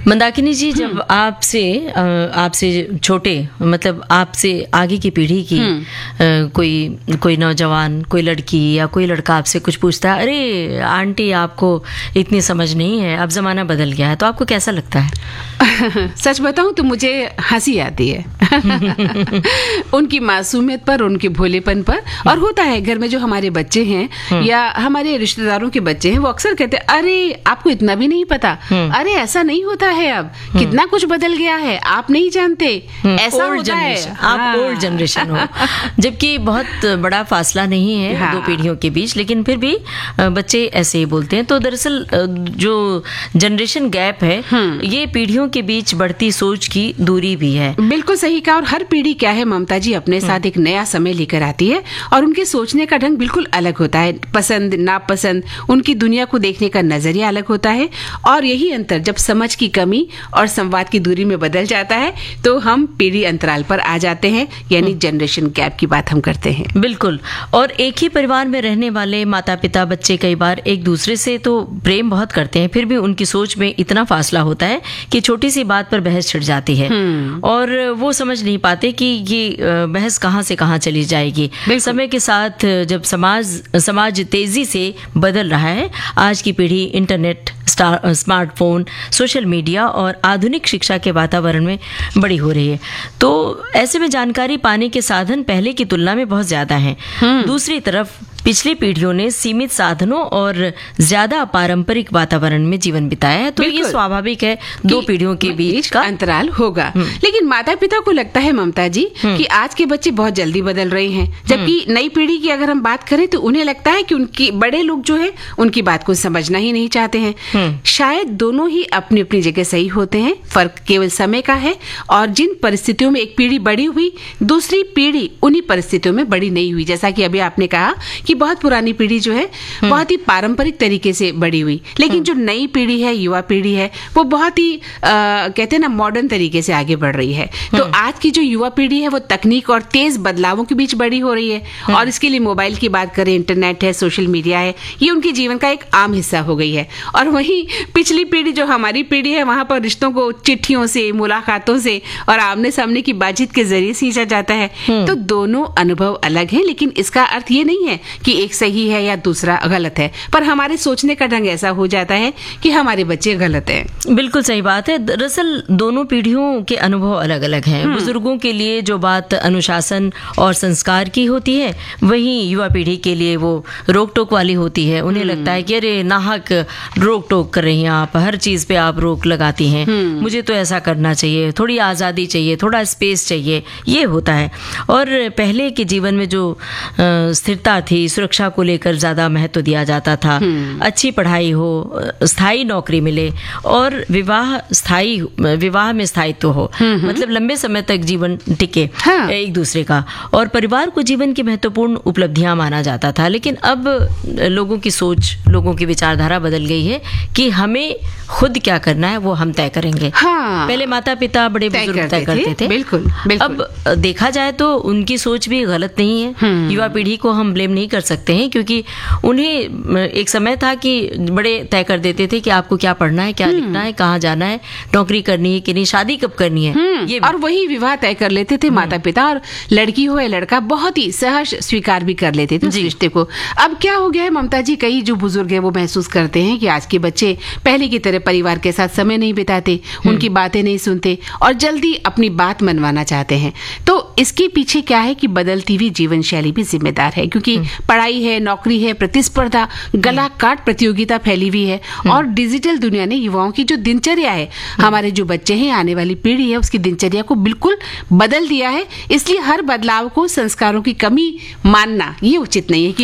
मंदाकिनी जी, जब आपसे छोटे, मतलब आपसे आगे की पीढ़ी की कोई नौजवान, कोई लड़की या कोई लड़का आपसे कुछ पूछता है, अरे आंटी आपको इतनी समझ नहीं है, अब जमाना बदल गया है, तो आपको कैसा लगता है? सच बताऊं तो मुझे हंसी आती है उनकी मासूमियत पर, उनके भोलेपन पर। और होता है घर में जो हमारे बच्चे हैं या हमारे रिश्तेदारों के बच्चे हैं, वो अक्सर कहते हैं, अरे आपको इतना भी नहीं पता, अरे ऐसा नहीं होता है, अब कितना कुछ बदल गया है, आप नहीं जानते, ऐसा होता है। आप ओल्ड जनरेशन हो, जबकि बहुत बड़ा फासला नहीं है दो पीढ़ियों के बीच, लेकिन फिर भी बच्चे ऐसे ही बोलते हैं। तो दरअसल जो जनरेशन गैप है, ये पीढ़ियों के बीच बढ़ती सोच की दूरी भी है। बिल्कुल सही कहा। और हर पीढ़ी क्या है ममता जी, अपने साथ एक नया समय लेकर आती है और उनके सोचने का ढंग बिल्कुल अलग होता है, पसंद नापसंद, उनकी दुनिया को देखने का नजरिया अलग होता है। और यही अंतर जब समझ की कमी और संवाद की दूरी में बदल जाता है तो हम पीढ़ी अंतराल पर आ जाते हैं, यानी जनरेशन गैप की बात हम करते हैं। बिल्कुल। और एक ही परिवार में रहने वाले माता पिता बच्चे कई बार एक दूसरे से तो प्रेम बहुत करते हैं, फिर भी उनकी सोच में इतना फासला होता है कि छोटी सी बात पर बहस छिड़ जाती है और वो समझ नहीं पाते कि ये बहस कहाँ से कहाँ चली जाएगी। समय के साथ जब समाज तेजी से बदल रहा है, आज की पीढ़ी इंटरनेट, स्मार्टफोन, सोशल मीडिया और आधुनिक शिक्षा के वातावरण में बड़ी हो रही है, तो ऐसे में जानकारी पाने के साधन पहले की तुलना में बहुत ज्यादा हैं। दूसरी तरफ पिछली पीढ़ियों ने सीमित साधनों और ज्यादा पारंपरिक वातावरण में जीवन बिताया है, तो ये स्वाभाविक है दो पीढ़ियों के बीच का अंतराल होगा। लेकिन माता पिता को लगता है ममता जी कि आज के बच्चे बहुत जल्दी बदल रहे हैं, जबकि नई पीढ़ी की अगर हम बात करें तो उन्हें लगता है कि उनकी बड़े लोग जो है उनकी बात को समझना ही नहीं चाहते हैं। शायद दोनों ही अपनी अपनी जगह सही होते हैं, फर्क केवल समय का है। और जिन परिस्थितियों में एक पीढ़ी बड़ी हुई, दूसरी पीढ़ी उन्हीं परिस्थितियों में बड़ी नहीं हुई। जैसा कि अभी आपने कहा कि बहुत पुरानी पीढ़ी जो है बहुत ही पारंपरिक तरीके से बड़ी हुई, लेकिन जो नई पीढ़ी है, युवा पीढ़ी है, वो बहुत ही कहते हैं ना मॉडर्न तरीके से आगे बढ़ रही है। तो आज की जो युवा पीढ़ी है वो तकनीक और तेज बदलावों के बीच बड़ी हो रही है। और इसके लिए मोबाइल की बात करें, इंटरनेट है, सोशल मीडिया है, ये उनके जीवन का एक आम हिस्सा हो गई है। और वहीं पिछली पीढ़ी जो हमारी पीढ़ी है, वहां पर रिश्तों को चिट्ठियों से, मुलाकातों से और आमने सामने की बातचीत के जरिए सींचा जाता है। तो दोनों अनुभव अलग हैं, लेकिन इसका अर्थ ये नहीं है कि एक सही है या दूसरा गलत है, पर हमारे सोचने का ढंग ऐसा हो जाता है कि हमारे बच्चे गलत हैं। बिल्कुल सही बात है। दरअसल दोनों पीढ़ियों के अनुभव अलग अलग हैं। बुजुर्गों के लिए जो बात अनुशासन और संस्कार की होती है, वहीं युवा पीढ़ी के लिए वो रोक टोक वाली होती है। उन्हें लगता है कि अरे नाहक रोक टोक कर रही हैं आप, हर चीज पे आप रोक लगाती हैं, मुझे तो ऐसा करना चाहिए, थोड़ी आजादी चाहिए, थोड़ा स्पेस चाहिए, ये होता है। और पहले के जीवन में जो स्थिरता थी, सुरक्षा को लेकर ज्यादा महत्व दिया जाता था, अच्छी पढ़ाई हो, स्थायी नौकरी मिले और विवाह में स्थायित्व हो, मतलब लंबे समय तक जीवन टिके एक दूसरे का, और परिवार को जीवन की महत्वपूर्ण उपलब्धियां माना जाता था। लेकिन अब लोगों की सोच, लोगों की विचारधारा बदल गई है कि हमें खुद क्या करना है वो हम तय करेंगे। पहले माता पिता, बड़े बुजुर्ग तय करते थे। बिल्कुल। अब देखा जाए तो उनकी सोच भी गलत नहीं है। युवा पीढ़ी को हम ब्लेम नहीं कर सकते हैं, क्योंकि उन्हें एक समय था कि बड़े तय कर देते थे कि आपको क्या पढ़ना है, क्या लिखना है, कहाँ जाना है, नौकरी करनी है कि नहीं, शादी कब करनी है, ये और वही विवाह तय कर लेते थे माता पिता, और लड़की हो या लड़का बहुत ही सहज स्वीकार भी कर लेते थे उस रिश्ते को। अब क्या हो गया है ममता जी, कई जो बुजुर्ग है वो महसूस करते हैं कि आज के बच्चे पहले की तरह परिवार के साथ समय नहीं बिताते, उनकी बातें नहीं सुनते और जल्दी अपनी बात मनवाना चाहते हैं। तो इसके पीछे क्या है कि बदलती हुई जीवन शैली भी जिम्मेदार है, क्योंकि पढ़ाई है, नौकरी है, प्रतिस्पर्धा, गला काट प्रतियोगिता फैली हुई है। और डिजिटल दुनिया ने युवाओं की जो दिनचर्या है, हमारे जो बच्चे हैं, आने वाली पीढ़ी है, उसकी दिनचर्या को बिल्कुल बदल दिया है। इसलिए हर बदलाव को संस्कारों की कमी मानना ये उचित नहीं है कि